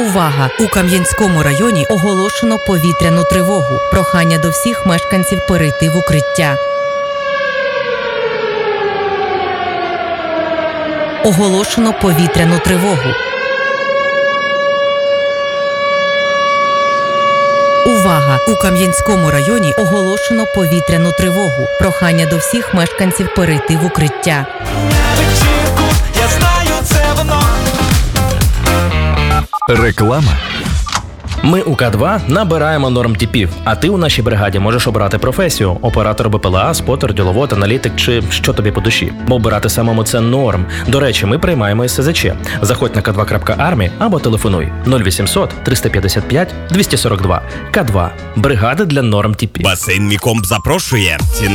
Увага! У Кам'янському районі оголошено повітряну тривогу. Прохання до всіх мешканців перейти в укриття. Оголошено повітряну тривогу. Увага! У Кам'янському районі оголошено повітряну тривогу. Прохання до всіх мешканців перейти в укриття. Вечірку, я знаю, це воно. Реклама. Ми у К2 набираємо нормтіпів, а ти у нашій бригаді можеш обрати професію – оператор БПЛА, спотер, діловод, аналітик чи що тобі по душі. Бо обирати самому – це норм. До речі, ми приймаємо СЗЧ. Заходь на k2.army або телефонуй 0800 355 242. К2 – бригада для нормтіпів. Басейн Мікомб запрошує.